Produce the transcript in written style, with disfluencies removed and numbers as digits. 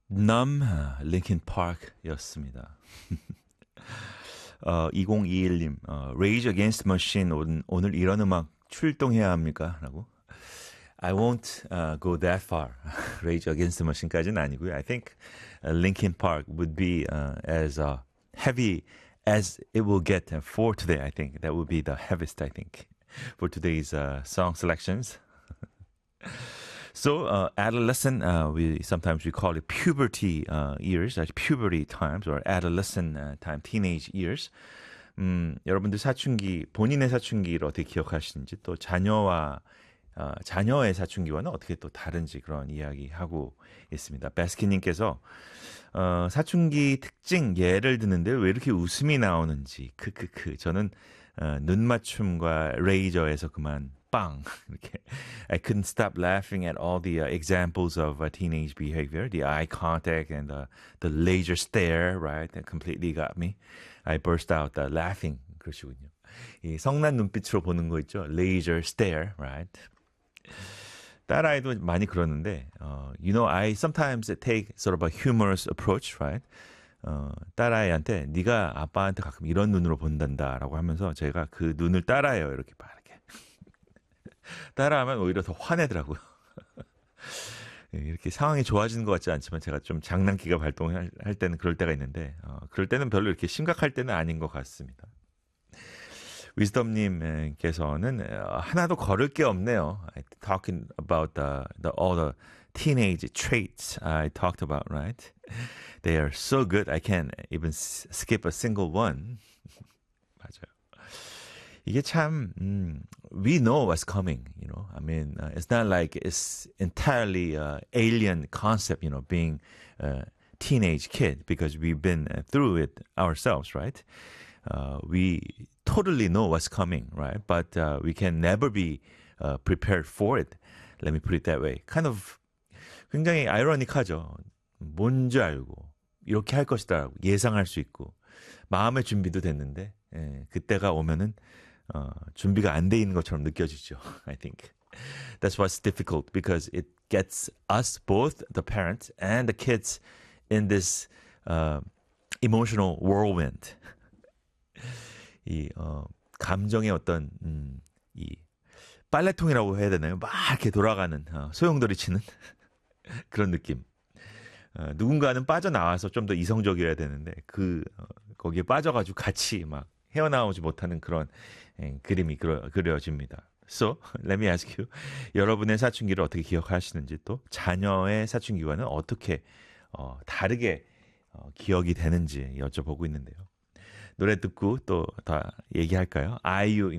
Numb, Linkin Park였습니다. 2021님, Rage Against the Machine 오늘 이런 음악 출동해야 합니까? 라고. I won't go that far. Rage Against the Machine까지는 아니고요. I think Linkin Park would be as heavy as it will get for today. I think that would be the heaviest, I think, for today's song selections. So, adolescent, sometimes we call it puberty years, puberty times, or adolescent time, teenage years. 여러분들 사춘기, 본인의 사춘기를 어떻게 기억하시는지, 또 자녀의 사춘기와는 어떻게 또 다른지 그런 이야기 하고 있습니다. 베스킨님께서 사춘기 특징 예를 드는데 왜 이렇게 웃음이 나오는지, 저는 눈 맞춤과 레이저에서 그만 빵 이렇게 I couldn't stop laughing at all the examples of teenage behavior, the eye contact and the laser stare, right? That completely got me. I burst out laughing. 그러시군요. 이 성난 눈빛으로 보는 거 있죠? Laser stare, right? 딸아이도 많이 그러는데, you know, I sometimes take sort of a humorous approach, right? 딸아이한테 네가 아빠한테 가끔 이런 눈으로 본단다라고 하면서 제가 그 눈을 따라해요. 이렇게 막 이렇게 따라하면 오히려 더 화내더라고요. 이렇게 상황이 좋아지는 것 같지 않지만 제가 좀 장난기가 발동할 때는 그럴 때가 있는데 그럴 때는 별로 이렇게 심각할 때는 아닌 것 같습니다. 위즈덤님께서는 하나도 거를 게 없네요. Talking about all the teenage traits I talked about, right? They are so good. I can't even skip a single one. 맞아요. 이게 참, we know what's coming, you know. I mean, it's not like it's entirely alien concept, you know, being a teenage kid because we've been through it ourselves, right? We totally know what's coming, right? But we can never be prepared for it. Let me put it that way. Kind of 굉장히 아이러니하죠. 뭔지 알고 이렇게 할 것이다 예상할 수 있고 마음의 준비도 됐는데 그때가 오면은 준비가 안 돼 있는 것처럼 느껴지죠. I think that's what's difficult because it gets us both the parents and the kids in this emotional whirlwind. 이 감정의 어떤 이 빨래통이라고 해야 되나요? 막 이렇게 돌아가는 소용돌이 치는 그런 느낌. 누군가는 빠져나와서 좀 더 이성적이어야 되는데 거기에 빠져가지고 같이 막 헤어나오지 못하는 그런 그림이 그려집니다. So, let me ask you. 여러분의 사춘기를 어떻게 기억하시는지 또 자녀의 사춘기와는 어떻게 다르게 기억이 되는지 여쭤보고 있는데요. 노래 듣고 또 다 얘기할까요? 아이유